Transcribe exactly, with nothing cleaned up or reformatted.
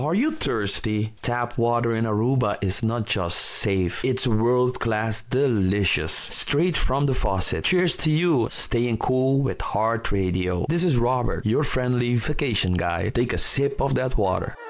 Are you thirsty? Tap water in Aruba is not just safe, it's world-class delicious. Straight from the faucet. Cheers to you, staying cool with Heart Radio. This is Robert, your friendly vacation guy. Take a sip of that water.